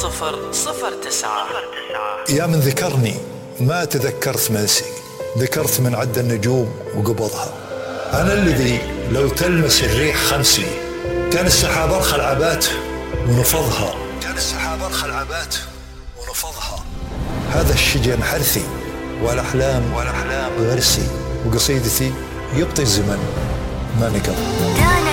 009. يا من ذكرني ما تذكرت منسي، ذكرت من عد النجوم وقبضها. أنا الذي لو تلمس الريح خمسي، كان السحاب أرخى العبات ونفضها، كان السحاب أرخى العبات ونفضها. هذا الشجن حرثي والأحلام غرسي، وقصيدتي يبطي الزمن ما نقض.